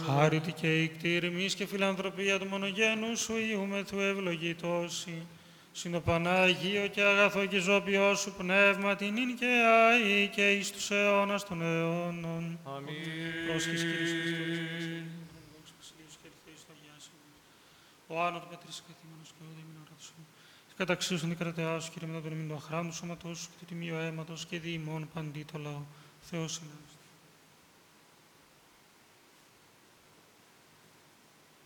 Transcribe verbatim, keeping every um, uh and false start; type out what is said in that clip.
Χάρητη και η κτήρμης και φιλανθρωπία του μονογένου σου Υιούμεθου ευλογητώσει. Συνοπανάγιο και αγαθό και ζώπιό σου πνεύμα την ίν και άη και εις τους αιώνας των αιώνων. Αμήν. Πρόσχης Κύριος Χριστός. Ο άνω του πατρίσης καθήμενος και ο δήμην ορατός. Καταξίωσον την κρατεά σου, Κύριε, μετά τον ημιν του αχράντου σώματός σου και του τιμίου αίματος και δι' ημών παντί το λαό. Θεός ενάρρωστος.